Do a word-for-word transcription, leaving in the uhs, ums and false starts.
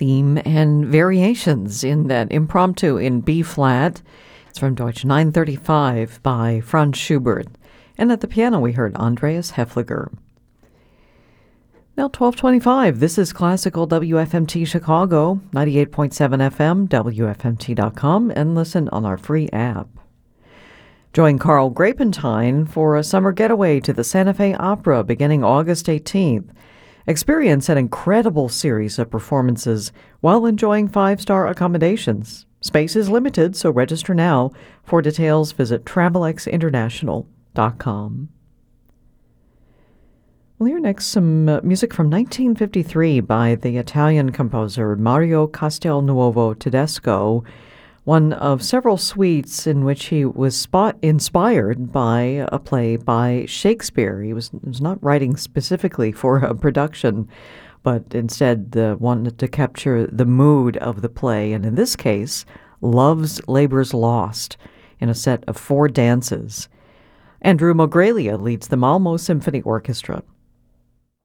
theme and variations in that impromptu in B flat. It's from Deutsch nine thirty-five by Franz Schubert. And at the piano we heard Andreas Hefliger. Now twelve twenty-five, this is Classical W F M T Chicago, ninety-eight point seven F M, W F M T dot com, and listen on our free app. Join Carl Grapentine for a summer getaway to the Santa Fe Opera beginning August eighteenth. Experience an incredible series of performances while enjoying five-star accommodations. Space is limited, so register now. For details, visit travelex international dot com. We'll hear next some uh, music from nineteen fifty-three by the Italian composer Mario Castelnuovo Tedesco, one of several suites in which he was spot inspired by a play by Shakespeare. He was, was not writing specifically for a production, but instead uh, wanted to capture the mood of the play, and in this case, Love's Labour's Lost, in a set of four dances. Andrew Mogrelia leads the Malmo Symphony Orchestra.